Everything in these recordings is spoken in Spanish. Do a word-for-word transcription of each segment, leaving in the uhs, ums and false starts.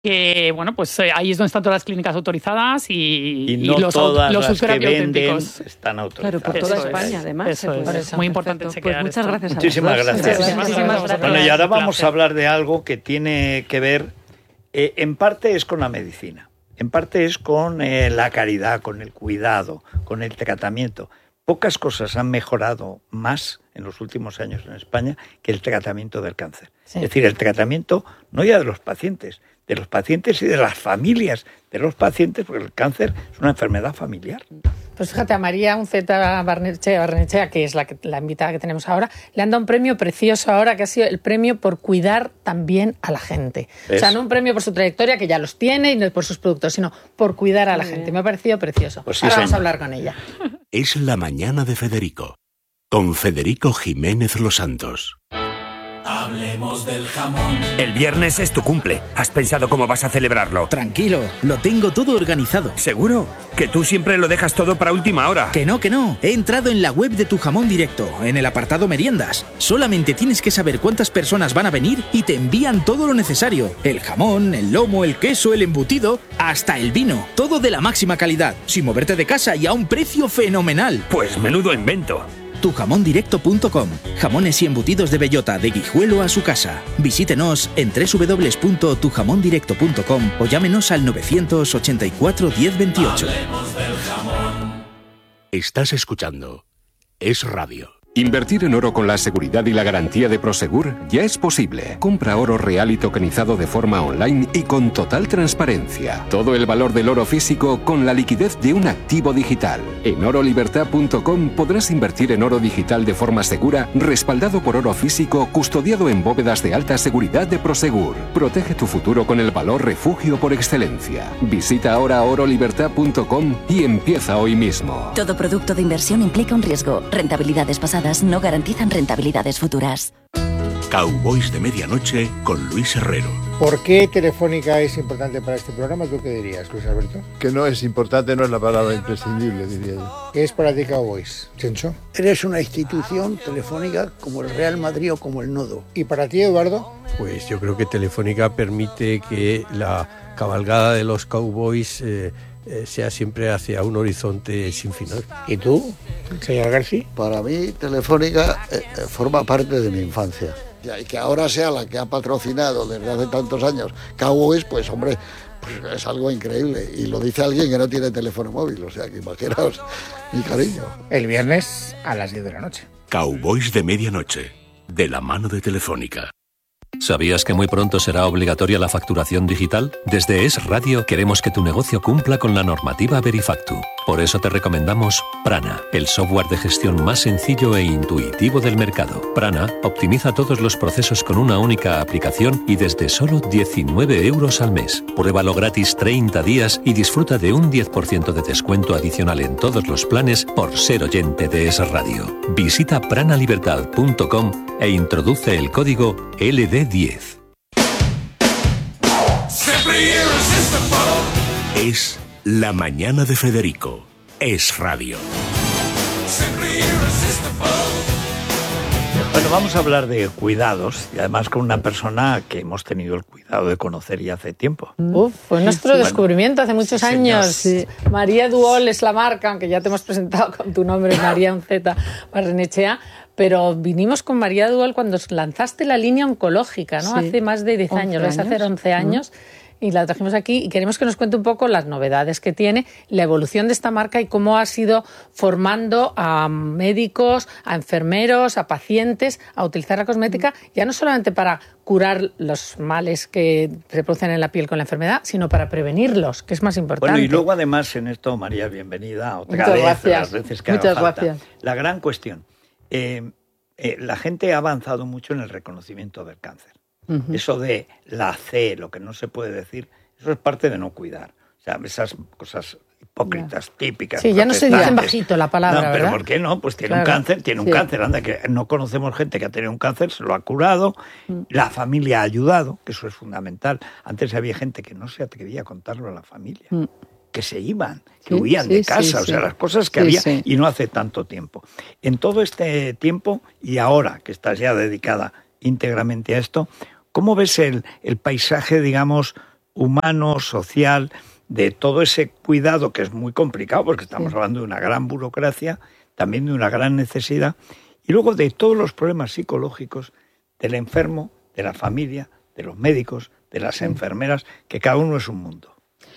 que bueno, pues eh, ahí es donde están todas las clínicas autorizadas y, y, no y los, todas los las que venden auténticos están autorizadas. Claro, por toda Eso España, es, además. Eso es, Pues, muy importante pues chequear muchas esto. gracias a Muchísimas las dos. gracias. Muchísimas, Muchísimas gracias. Bueno, y ahora vamos a hablar de algo que tiene que ver, eh, en parte es con la medicina, en parte es con eh, la caridad, con el cuidado, con el tratamiento. Pocas cosas han mejorado más en los últimos años en España que el tratamiento del cáncer. Sí. Es decir, el tratamiento no ya de los pacientes, de los pacientes y de las familias de los pacientes, porque el cáncer es una enfermedad familiar. Pues fíjate, a María Unceta Barnechea, Barnechea, que es la, que, la invitada que tenemos ahora, le han dado un premio precioso ahora, que ha sido el premio por cuidar también a la gente. ¿Ves? O sea, no un premio por su trayectoria, que ya los tiene, y no por sus productos, sino por cuidar a la Muy gente. Bien. Me ha parecido precioso. Pues sí, ahora señor. vamos a hablar con ella. Es la mañana de Federico, con Federico Jiménez Los Santos. Hablemos del jamón. El viernes es tu cumple. ¿Has pensado cómo vas a celebrarlo? Tranquilo, lo tengo todo organizado. ¿Seguro? Que tú siempre lo dejas todo para última hora. Que no, que no. He entrado en la web de Tu Jamón Directo, en el apartado meriendas. Solamente tienes que saber cuántas personas van a venir y te envían todo lo necesario. El jamón, el lomo, el queso, el embutido, hasta el vino. Todo de la máxima calidad, sin moverte de casa y a un precio fenomenal. Pues menudo invento. tu jamón directo punto com. Jamones y embutidos de bellota de Guijuelo a su casa. Visítenos en doble u doble u doble u punto tu jamón directo punto com o llámenos al novecientos ochenta y cuatro diez veintiocho. Hablemos del jamón. Estás escuchando Es Radio. Invertir en oro con la seguridad y la garantía de Prosegur ya es posible. Compra oro real y tokenizado de forma online y con total transparencia. Todo el valor del oro físico con la liquidez de un activo digital. En oro libertad punto com podrás invertir en oro digital de forma segura, respaldado por oro físico, custodiado en bóvedas de alta seguridad de Prosegur. Protege tu futuro con el valor refugio por excelencia. Visita ahora oro libertad punto com y empieza hoy mismo. Todo producto de inversión implica un riesgo. Rentabilidades pasadas no garantizan rentabilidades futuras. Cowboys de Medianoche con Luis Herrero. ¿Por qué Telefónica es importante para este programa? ¿Tú qué dirías, Luis Alberto? Que no es importante, no es la palabra imprescindible, diría yo. ¿Qué es para ti Cowboys, Chencho? Eres una institución telefónica como el Real Madrid o como el Nodo. ¿Y para ti, Eduardo? Pues yo creo que Telefónica permite que la cabalgada de los Cowboys eh, eh, sea siempre hacia un horizonte sin final. ¿Y tú, señor García? Para mí, Telefónica eh, forma parte de mi infancia. Y que ahora sea la que ha patrocinado desde hace tantos años Cowboys, pues hombre, pues es algo increíble. Y lo dice alguien que no tiene teléfono móvil, o sea que imaginaos mi cariño. El viernes a las diez de la noche. Cowboys de Medianoche, de la mano de Telefónica. ¿Sabías que muy pronto será obligatoria la facturación digital? Desde Es Radio queremos que tu negocio cumpla con la normativa Verifactu. Por eso te recomendamos Prana, el software de gestión más sencillo e intuitivo del mercado. Prana optimiza todos los procesos con una única aplicación y desde solo diecinueve euros al mes. Pruébalo gratis treinta días y disfruta de un diez por ciento de descuento adicional en todos los planes por ser oyente de Es Radio. Visita prana libertad punto com e introduce el código L D diez. Es la mañana de Federico. Es Radio. Bueno, vamos a hablar de cuidados y además con una persona que hemos tenido el cuidado de conocer ya hace tiempo. Uf, fue nuestro Bueno, descubrimiento hace muchos sí, años. señor. Sí. María Duol es la marca, aunque ya te hemos presentado con tu nombre, María Unceta Barnechea. Pero vinimos con María Duol cuando lanzaste la línea oncológica, ¿no? Sí. Hace más de diez años, vais a hacer once años. Y la trajimos aquí y queremos que nos cuente un poco las novedades que tiene, la evolución de esta marca y cómo ha sido formando a médicos, a enfermeros, a pacientes a utilizar la cosmética, ya no solamente para curar los males que se producen en la piel con la enfermedad, sino para prevenirlos, que es más importante. Bueno, y luego además en esto, María, bienvenida otra Muchas vez, gracias. las veces que Muchas haga falta. gracias. La gran cuestión, eh, eh, la gente ha avanzado mucho en el reconocimiento del cáncer. Uh-huh. Eso de la C, lo que no se puede decir, eso es parte de no cuidar. O sea, esas cosas hipócritas, yeah. típicas. Sí, ya no se dice en bajito la palabra, no, pero ¿verdad? ¿por qué no? Pues tiene claro. un cáncer, tiene un sí. cáncer. Anda, que no conocemos gente que ha tenido un cáncer, se lo ha curado, mm. la familia ha ayudado, que eso es fundamental. Antes había gente que no se atrevía a contarlo a la familia. Mm. que se iban, que sí, huían sí, de casa, sí, o sea, sí. las cosas que sí, había, sí. y no hace tanto tiempo. En todo este tiempo, y ahora que estás ya dedicada íntegramente a esto, ¿cómo ves el, el paisaje, digamos, humano, social, de todo ese cuidado que es muy complicado, porque estamos sí. hablando de una gran burocracia, también de una gran necesidad, y luego de todos los problemas psicológicos del enfermo, de la familia, de los médicos, de las sí. enfermeras, que cada uno es un mundo.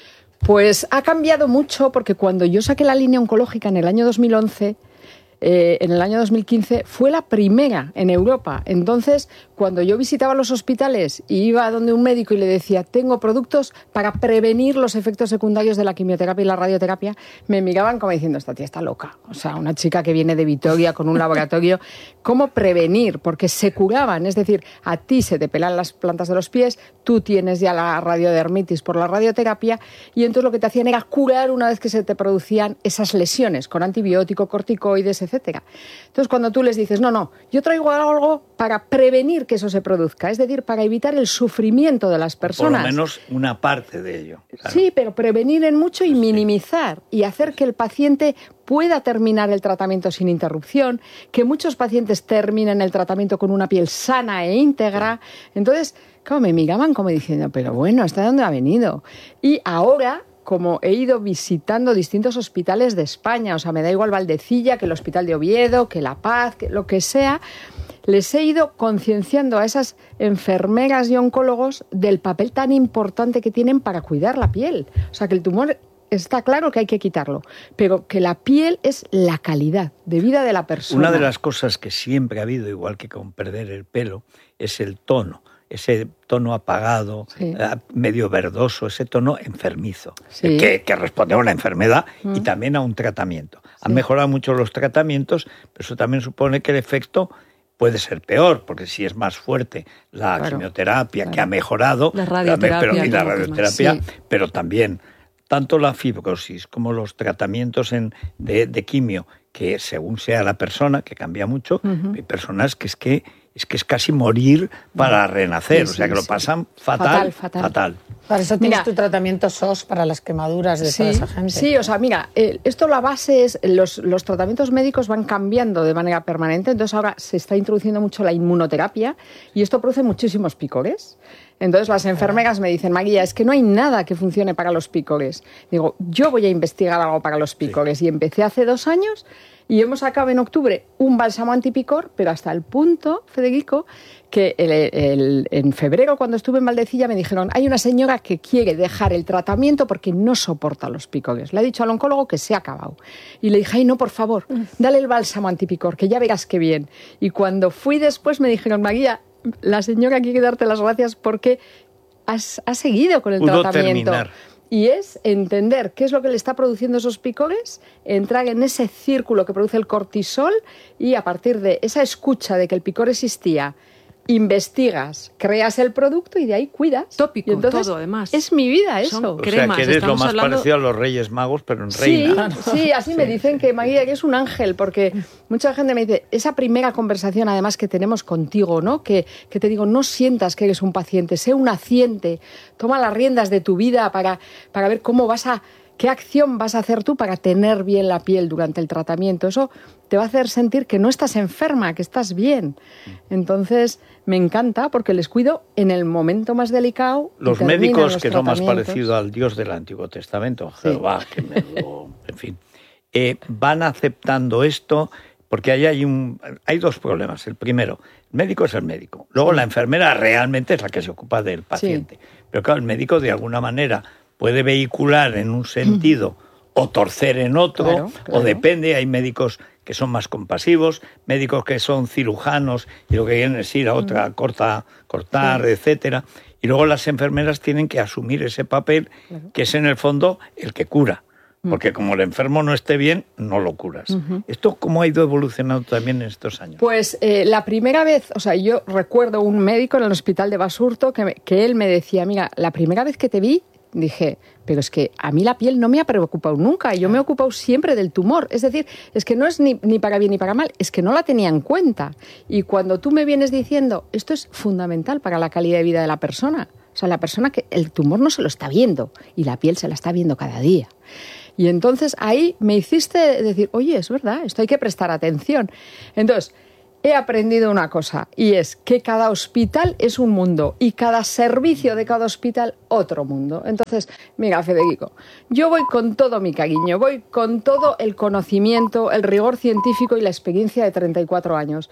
Pues ha cambiado mucho, porque cuando yo saqué la línea oncológica en el año dos mil once, eh, en el año dos mil quince, fue la primera en Europa. Entonces, cuando yo visitaba los hospitales y iba a donde un médico y le decía, tengo productos para prevenir los efectos secundarios de la quimioterapia y la radioterapia, me miraban como diciendo, esta tía está loca. O sea, una chica que viene de Vitoria con un laboratorio. ¿Cómo prevenir? Porque se curaban. Es decir, a ti se te pelan las plantas de los pies, tú tienes ya la radiodermitis por la radioterapia, y entonces lo que te hacían era curar una vez que se te producían esas lesiones con antibiótico, corticoides, etcétera. Entonces, cuando tú les dices, no, no, yo traigo algo para prevenir que eso se produzca, es decir, para evitar el sufrimiento de las personas. Por lo menos una parte de ello. Claro. Sí, pero prevenir en mucho y minimizar y hacer que el paciente pueda terminar el tratamiento sin interrupción, que muchos pacientes terminen el tratamiento con una piel sana e íntegra. Entonces, claro, me miraban como diciendo, pero bueno, ¿hasta dónde ha venido? Y ahora, como he ido visitando distintos hospitales de España, o sea, me da igual Valdecilla que el Hospital de Oviedo, que La Paz, que lo que sea, les he ido concienciando a esas enfermeras y oncólogos del papel tan importante que tienen para cuidar la piel. O sea, que el tumor está claro que hay que quitarlo, pero que la piel es la calidad de vida de la persona. Una de las cosas que siempre ha habido, igual que con perder el pelo, es el tono. Ese tono apagado, sí. medio verdoso, ese tono enfermizo, sí. que, que responde a una enfermedad mm. y también a un tratamiento. Sí. Han mejorado mucho los tratamientos, pero eso también supone que el efecto puede ser peor, porque si es más fuerte la claro, quimioterapia, claro. que ha mejorado, la radioterapia, pero, y la radioterapia, sí. pero también tanto la fibrosis como los tratamientos en, de, de quimio, que según sea la persona, que cambia mucho, uh-huh. hay personas que es que es que es casi morir para renacer, sí, sí, o sea que lo pasan sí. fatal, fatal, fatal. fatal. Para eso tienes mira, tu tratamiento S O S para las quemaduras de sí, toda esa gente. Sí, o sea, mira, eh, esto la base es, los, los tratamientos médicos van cambiando de manera permanente, entonces ahora se está introduciendo mucho la inmunoterapia y esto produce muchísimos picores. Entonces las enfermeras me dicen, María, es que no hay nada que funcione para los picores. Digo, yo voy a investigar algo para los picores sí. y empecé hace dos años y hemos sacado en octubre un bálsamo antipicor, pero hasta el punto, Federico, que el, el, en febrero cuando estuve en Valdecilla me dijeron, hay una señora que quiere dejar el tratamiento porque no soporta los picores. Le he dicho al oncólogo que se ha acabado. Y le dije, ay, no, por favor, dale el bálsamo antipicor, que ya verás qué bien. Y cuando fui después me dijeron, María, la señora quiere darte las gracias porque has, has seguido con el Pudo tratamiento. Terminar. Y es entender qué es lo que le está produciendo esos picores, entrar en ese círculo que produce el cortisol y a partir de esa escucha de que el picor existía, investigas, creas el producto y de ahí cuidas. Tópico, y entonces, todo además. Es mi vida eso. Son cremas, o sea, que eres lo más hablando... parecido a los Reyes Magos, pero en sí, reina. Sí, así sí. me dicen que María, que es un ángel, porque mucha gente me dice, esa primera conversación además que tenemos contigo, ¿no? Que, que te digo, no sientas que eres un paciente, sé un haciente, toma las riendas de tu vida para, para ver cómo vas a... ¿Qué acción vas a hacer tú para tener bien la piel durante el tratamiento? Eso te va a hacer sentir que no estás enferma, que estás bien. Entonces, me encanta porque les cuido en el momento más delicado. Los médicos, los que son más parecidos al Dios del Antiguo Testamento, sí. Jehová, que me lo, en fin, eh, van aceptando esto porque ahí hay, un, hay dos problemas. El primero, el médico es el médico. Luego, la enfermera realmente es la que se ocupa del paciente. Sí. Pero claro, el médico de alguna manera puede vehicular en un sentido o torcer en otro, claro, claro. o depende, hay médicos que son más compasivos, médicos que son cirujanos y lo que quieren es ir a otra, corta, cortar, sí. etcétera. Y luego las enfermeras tienen que asumir ese papel, claro. que es en el fondo el que cura. Porque como el enfermo no esté bien, no lo curas. Uh-huh. ¿Esto cómo ha ido evolucionando también en estos años? Pues eh, la primera vez, o sea, yo recuerdo un médico en el hospital de Basurto que, me, que él me decía, mira, la primera vez que te vi, dije, pero es que a mí la piel no me ha preocupado nunca, yo me he ocupado siempre del tumor, es decir, es que no es ni, ni para bien ni para mal, es que no la tenía en cuenta. Y cuando tú me vienes diciendo, esto es fundamental para la calidad de vida de la persona, o sea, la persona que el tumor no se lo está viendo y la piel se la está viendo cada día. Y entonces ahí me hiciste decir, oye, es verdad, esto hay que prestar atención. Entonces, he aprendido una cosa, y es que cada hospital es un mundo y cada servicio de cada hospital otro mundo. Entonces, mira, Federico, yo voy con todo mi cariño, voy con todo el conocimiento, el rigor científico y la experiencia de treinta y cuatro años.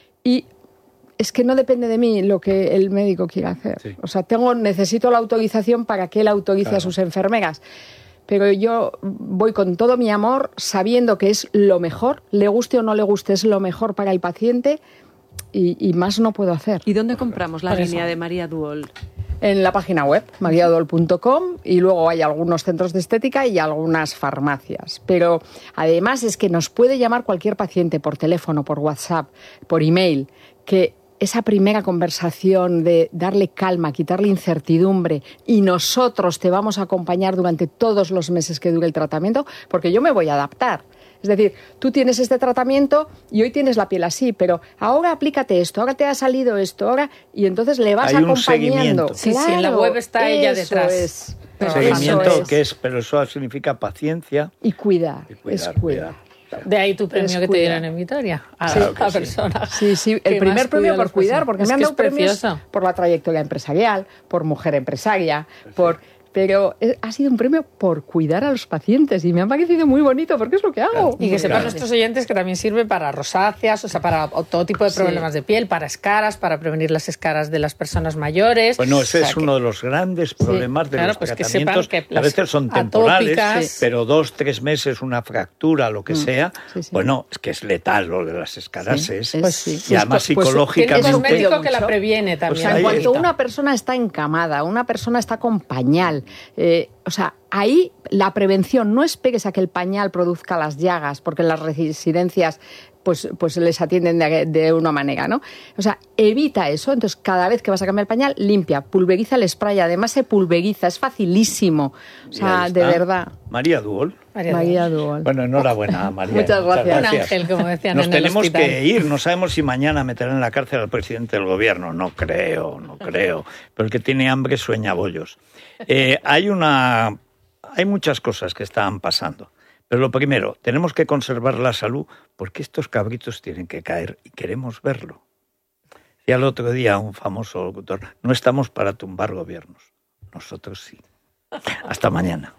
Y es que no depende de mí lo que el médico quiera hacer. Sí. O sea, tengo, necesito la autorización para que él autorice claro. a sus enfermeras. Pero yo voy con todo mi amor, sabiendo que es lo mejor, le guste o no le guste, es lo mejor para el paciente y, y más no puedo hacer. ¿Y dónde compramos la Por línea eso. de María Duol? En la página web, maria duol punto com, y luego hay algunos centros de estética y algunas farmacias. Pero además es que nos puede llamar cualquier paciente por teléfono, por WhatsApp, por email, que esa primera conversación de darle calma, quitarle incertidumbre, y nosotros te vamos a acompañar durante todos los meses que dure el tratamiento, porque yo me voy a adaptar. Es decir, tú tienes este tratamiento y hoy tienes la piel así, pero ahora aplícate esto, ahora te ha salido esto, ahora... Y entonces le vas Hay acompañando. Un sí, claro, sí, en la web está ella detrás. Es. No, seguimiento, eso es. que es, pero eso significa paciencia. Y cuidar, y cuidar es cuidar. cuidar. De ahí tu premio que te dieron en Vitoria a sí, la sí. persona. Sí, sí, el primer premio por cuidar, porque es me han dado premios por la trayectoria empresarial, por mujer empresaria, sí. por... Pero ha sido un premio por cuidar a los pacientes y me ha parecido muy bonito porque es lo que hago. Claro, y que sepan claro. nuestros oyentes que también sirve para rosáceas, o sea, para todo tipo de problemas sí. de piel, para escaras, para prevenir las escaras de las personas mayores. Bueno, ese o sea, es que... uno de los grandes problemas sí, de claro, los pues tratamientos. Que, que a veces son temporales, atópicas, pero dos, tres meses, una fractura, lo que mm. sea. Sí, sí. Bueno, es que es letal lo de las escaras. Sí, es, pues sí. Y además pues, psicológicamente... Es un médico que la previene también. Pues en cuanto una persona está encamada, una persona está con pañal... Eh, O sea, ahí la prevención, no esperes a que el pañal produzca las llagas, porque en las residencias pues, pues les atienden de, de una manera, ¿no? O sea, evita eso. Entonces, cada vez que vas a cambiar el pañal, limpia, pulveriza el spray. Además, se pulveriza, es facilísimo. O sea, de verdad. María Duol. María, María Duol. Bueno, enhorabuena, María. Muchas gracias. Un ángel, como decían Nos en el tenemos hospital. que ir. No sabemos si mañana meterán en la cárcel al presidente del gobierno. No creo, no creo. Pero el que tiene hambre sueña bollos. Eh, hay una... Hay muchas cosas que están pasando, pero lo primero, tenemos que conservar la salud porque estos cabritos tienen que caer y queremos verlo. Decía el otro día un famoso locutor, no estamos para tumbar gobiernos, nosotros sí. Hasta mañana.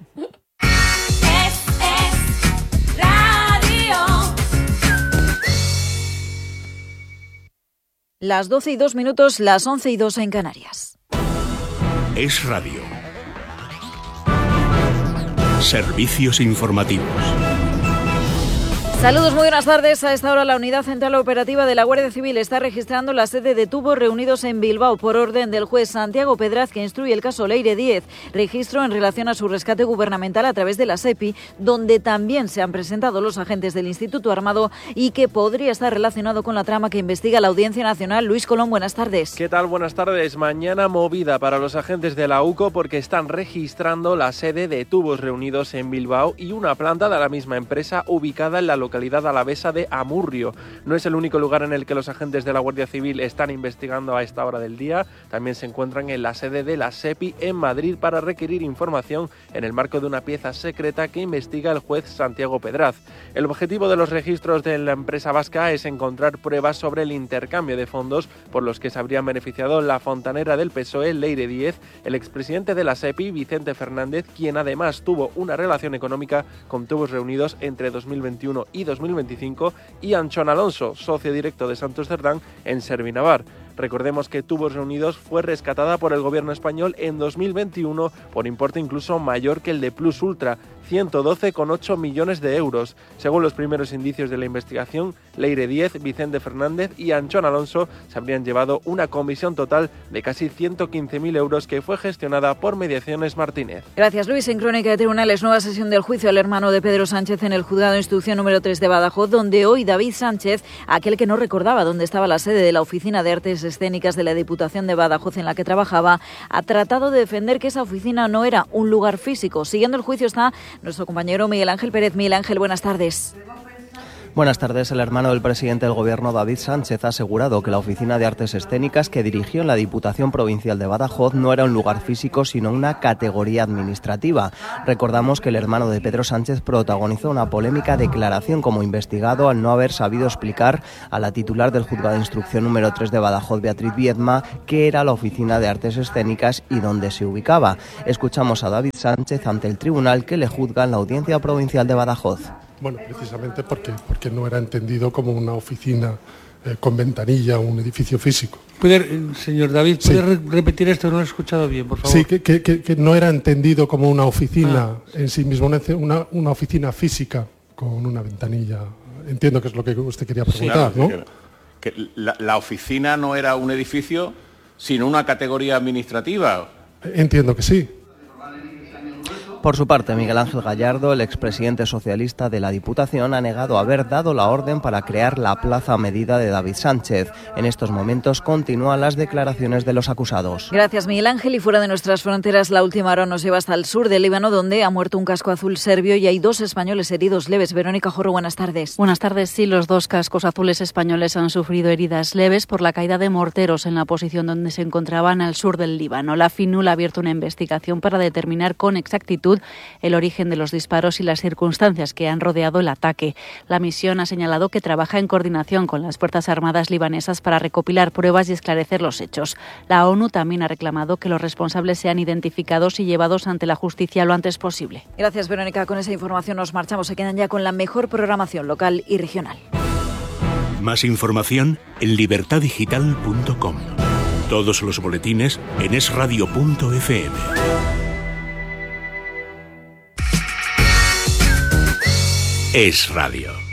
Es, es radio. Las doce y dos minutos, las once y dos en Canarias. Es radio. Servicios informativos. Saludos, muy buenas tardes. A esta hora la Unidad Central Operativa de la Guardia Civil está registrando la sede de tubos reunidos en Bilbao por orden del juez Santiago Pedraz, que instruye el caso Leire diez. Registro en relación a su rescate gubernamental a través de la SEPI, donde también se han presentado los agentes del Instituto Armado y que podría estar relacionado con la trama que investiga la Audiencia Nacional. Luis Colón, buenas tardes. ¿Qué tal? Buenas tardes. Mañana movida para los agentes de la UCO porque están registrando la sede de tubos reunidos en Bilbao y una planta de la misma empresa ubicada en la localidad localidad alavesa de Amurrio. No es el único lugar en el que los agentes de la Guardia Civil están investigando a esta hora del día. También se encuentran en la sede de la SEPI en Madrid para requerir información en el marco de una pieza secreta que investiga el juez Santiago Pedraz. El objetivo de los registros de la empresa vasca es encontrar pruebas sobre el intercambio de fondos por los que se habrían beneficiado la fontanera del P S O E, Leire diez, el expresidente de la SEPI, Vicente Fernández, quien además tuvo una relación económica con tubos reunidos entre dos mil veintiuno y dos mil veinticinco, y Anchón Alonso, socio directo de Santos Cerdán en Servinavar. Recordemos que Tubos Reunidos fue rescatada por el gobierno español en dos mil veintiuno por importe incluso mayor que el de Plus Ultra, ciento doce coma ocho millones de euros. Según los primeros indicios de la investigación, Leire diez, Vicente Fernández y Anchón Alonso se habrían llevado una comisión total de casi ciento quince mil euros que fue gestionada por Mediaciones Martínez. Gracias, Luis. En Crónica de Tribunales, nueva sesión del juicio al hermano de Pedro Sánchez en el juzgado de instrucción número tres de Badajoz, donde hoy David Sánchez, aquel que no recordaba dónde estaba la sede de la Oficina de Artes Escénicas de la Diputación de Badajoz en la que trabajaba, ha tratado de defender que esa oficina no era un lugar físico. Siguiendo el juicio está nuestro compañero Miguel Ángel Pérez. Miguel Ángel, buenas tardes. Buenas tardes. El hermano del presidente del Gobierno, David Sánchez, ha asegurado que la Oficina de Artes Escénicas que dirigió en la Diputación Provincial de Badajoz no era un lugar físico, sino una categoría administrativa. Recordamos que el hermano de Pedro Sánchez protagonizó una polémica declaración como investigado al no haber sabido explicar a la titular del Juzgado de Instrucción número tres de Badajoz, Beatriz Viedma, qué era la Oficina de Artes Escénicas y dónde se ubicaba. Escuchamos a David Sánchez ante el tribunal que le juzga en la Audiencia Provincial de Badajoz. Bueno, precisamente porque, porque no era entendido como una oficina eh, con ventanilla o un edificio físico. ¿Puede, señor David, ¿puede sí. repetir esto? No lo he escuchado bien, por favor. Sí, que, que, que no era entendido como una oficina ah. en sí mismo, una, una oficina física con una ventanilla. Entiendo que es lo que usted quería preguntar, sí, claro, ¿no? Que, que la, la oficina no era un edificio, sino una categoría administrativa. Entiendo que sí. Por su parte, Miguel Ángel Gallardo, el expresidente socialista de la Diputación, ha negado haber dado la orden para crear la plaza a medida de David Sánchez. En estos momentos continúan las declaraciones de los acusados. Gracias, Miguel Ángel. Y fuera de nuestras fronteras, la última hora nos lleva hasta el sur del Líbano, donde ha muerto un casco azul serbio y hay dos españoles heridos leves. Verónica Jorro, buenas tardes. Buenas tardes. Sí, los dos cascos azules españoles han sufrido heridas leves por la caída de morteros en la posición donde se encontraban al sur del Líbano. La FINUL ha abierto una investigación para determinar con exactitud el origen de los disparos y las circunstancias que han rodeado el ataque. La misión ha señalado que trabaja en coordinación con las Fuerzas Armadas libanesas para recopilar pruebas y esclarecer los hechos. La ONU también ha reclamado que los responsables sean identificados y llevados ante la justicia lo antes posible. Gracias, Verónica. Con esa información nos marchamos. Se quedan ya con la mejor programación local y regional. Más información en libertad digital punto com. Todos los boletines en es radio punto efe eme. Es Radio.